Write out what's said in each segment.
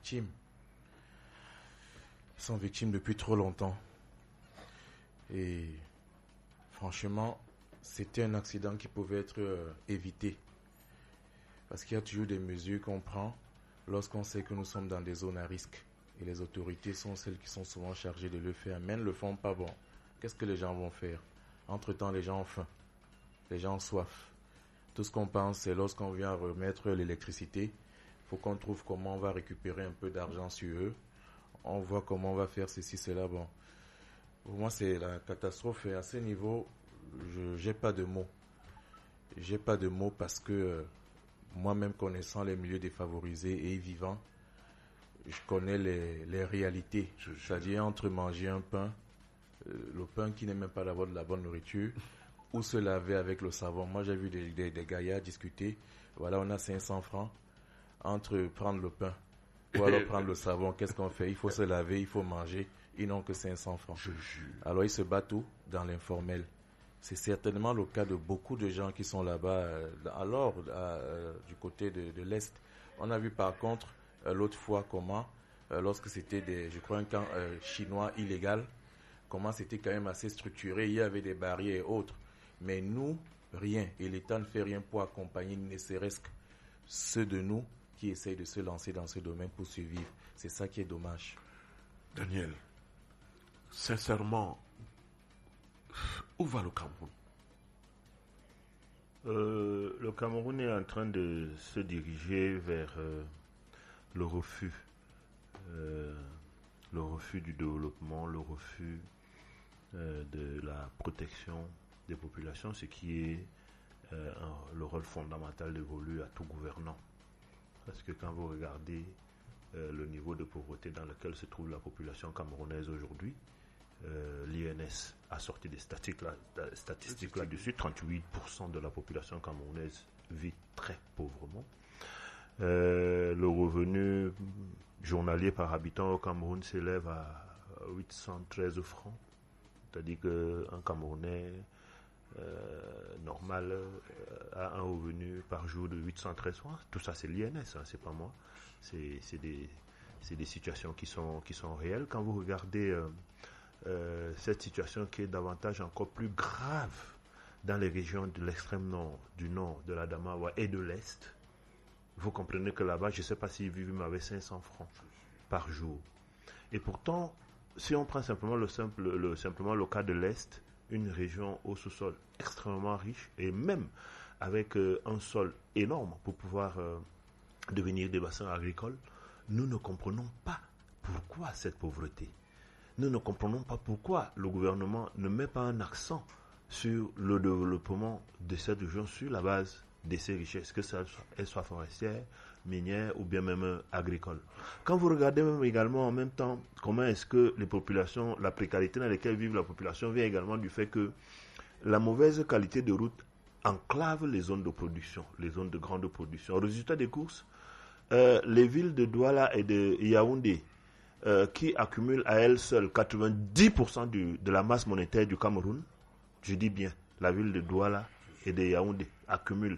victimes. Ils sont victimes depuis trop longtemps. Et franchement, c'était un accident qui pouvait être évité. Parce qu'il y a toujours des mesures qu'on prend lorsqu'on sait que nous sommes dans des zones à risque. Et les autorités sont celles qui sont souvent chargées de le faire. Mais elles ne le font pas. Bon, qu'est-ce que les gens vont faire? Entre-temps, les gens ont faim. Les gens ont soif. Tout ce qu'on pense, c'est lorsqu'on vient remettre l'électricité, il faut qu'on trouve comment on va récupérer un peu d'argent sur eux. On voit comment on va faire ceci, cela. Bon, pour moi, c'est la catastrophe. Et à ce niveau, je n'ai pas de mots. J'ai pas de mots parce que moi-même connaissant les milieux défavorisés et y vivant, je connais les réalités. C'est-à-dire entre manger un pain, le pain qui n'est même pas d'abord de la bonne nourriture, ou se laver avec le savon. Moi, j'ai vu des gaillards discuter. Voilà, on a 500 francs entre prendre le pain ou alors prendre le savon. Qu'est-ce qu'on fait? Il faut se laver, il faut manger. Ils n'ont que 500 francs. Je jure. Alors, ils se battent tout dans l'informel. C'est certainement le cas de beaucoup de gens qui sont là-bas. Alors, du côté de l'Est. On a vu par contre, l'autre fois, comment, lorsque c'était je crois, un camp chinois illégal, comment c'était quand même assez structuré. Il y avait des barrières et autres. Mais nous, rien. Et l'État ne fait rien pour accompagner, ne serait-ce que ceux de nous qui essayent de se lancer dans ce domaine pour survivre. C'est ça qui est dommage. Daniel, sincèrement, où va le Cameroun? Le Cameroun est en train de se diriger vers le refus du développement, le refus de la protection des populations, ce qui est le rôle fondamental dévolu à tout gouvernant. Parce que quand vous regardez le niveau de pauvreté dans lequel se trouve la population camerounaise aujourd'hui, l'INS a sorti des statistiques là-dessus. 38% de la population camerounaise vit très pauvrement. Le revenu journalier par habitant au Cameroun s'élève à 813 francs. C'est-à-dire qu'un Camerounais normal a un revenu par jour de 813 francs. Tout ça, c'est l'INS, hein, c'est pas moi. C'est des situations qui sont réelles. Quand vous regardez cette situation qui est davantage encore plus grave dans les régions de l'extrême nord, du nord, de l'Adamawa et de l'Est, vous comprenez que là-bas, je ne sais pas s'ils vivent avec 500 francs par jour. Et pourtant, si on prend simplement le cas de l'Est, une région au sous-sol extrêmement riche et même avec un sol énorme pour pouvoir devenir des bassins agricoles, nous ne comprenons pas pourquoi cette pauvreté. Nous ne comprenons pas pourquoi le gouvernement ne met pas un accent sur le développement de cette région sur la base de ces richesses, que elles soient forestières, minières ou bien même agricoles. Quand vous regardez même également en même temps comment est-ce que les populations, la précarité dans laquelle vivent la population vient également du fait que la mauvaise qualité de route enclave les zones de production, les zones de grande production. Au résultat des courses, les villes de Douala et de Yaoundé, qui accumulent à elles seules 90% de la masse monétaire du Cameroun, je dis bien, la ville de Douala et de Yaoundé accumulent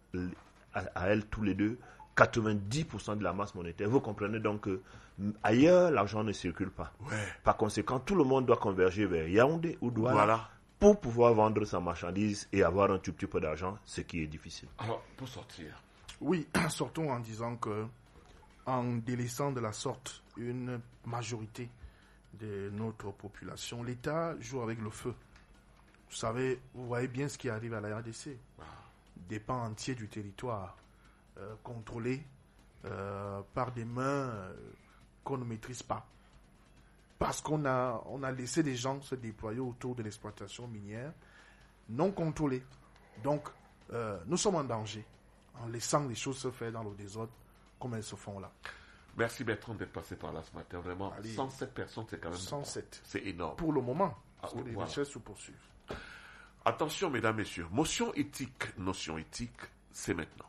à elles tous les deux 90% de la masse monétaire. Vous comprenez donc que ailleurs, l'argent ne circule pas. Ouais. Par conséquent, tout le monde doit converger vers Yaoundé ou Douala pour pouvoir vendre sa marchandise et avoir un tout petit peu d'argent, ce qui est difficile. Alors, pour sortir. Oui, sortons en disant que en délaissant de la sorte une majorité de notre population, l'État joue avec le feu. Vous savez, vous voyez bien ce qui arrive à la RDC. Des pans entiers du territoire contrôlés par des mains qu'on ne maîtrise pas. Parce qu'on a laissé des gens se déployer autour de l'exploitation minière non contrôlée. Donc, nous sommes en danger en laissant les choses se faire dans le désordre comme elles se font là. Merci Bertrand d'être passé par là ce matin. Vraiment, Allez, 107 personnes, c'est quand même 107. C'est énorme. Pour le moment, parce Ah, que les voilà. recherches se poursuivent. Attention, mesdames, messieurs. Notion éthique, c'est maintenant.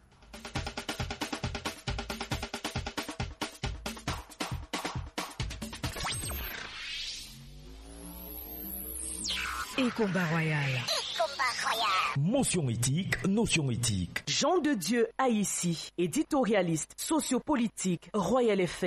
Et combat royal. Notion éthique. Jean de Dieu Haïssi, éditorialiste, sociopolitique, Royal FM.